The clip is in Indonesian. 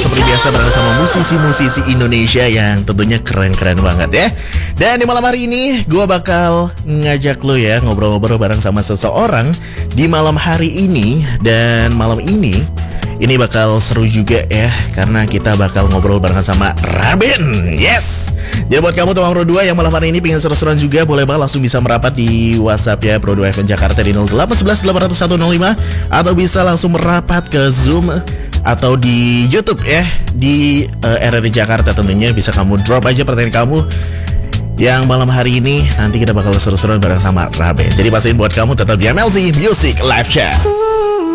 seperti biasa bareng sama musisi-musisi Indonesia yang tentunya keren-keren banget ya. Dan di malam hari ini gue bakal ngajak lo ya ngobrol-ngobrol bareng sama seseorang di malam hari ini. Dan malam ini bakal seru juga ya, karena kita bakal ngobrol barengan sama Raben. Yes. Jadi buat kamu teman Pro 2 yang malam hari ini pengen seru-seruan juga, boleh banget langsung bisa merapat di WhatsApp ya Pro 2 FM Jakarta di 0811 801 05, atau bisa langsung merapat ke Zoom atau di YouTube ya di RRI Jakarta. Tentunya bisa kamu drop aja pertanyaan kamu yang malam hari ini, nanti kita bakal seru-seruan bareng sama Raben. Jadi pastiin buat kamu tetap di MLC Music Live Chat.